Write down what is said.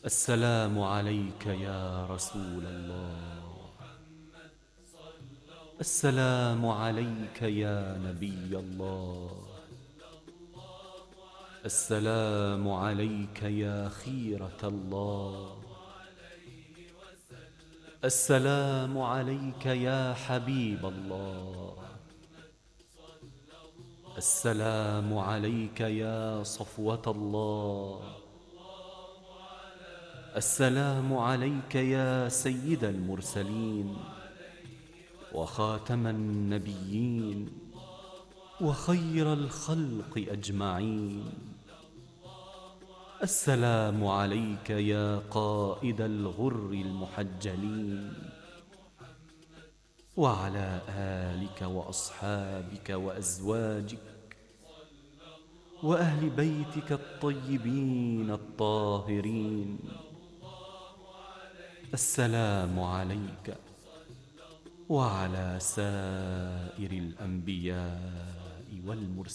السلام عليك يا رسول الله. السلام عليك يا نبي الله. السلام عليك يا خيرة الله. السلام عليك يا حبيب الله. السلام عليك يا صفوة الله. السلام عليك يا سيد المرسلين وخاتم النبيين وخير الخلق أجمعين. السلام عليك يا قائد الغر المحجلين وعلى آلك وأصحابك وأزواجك وأهل بيتك الطيبين الطاهرين. السلام عليك وعلى سائر الأنبياء والمرسلين.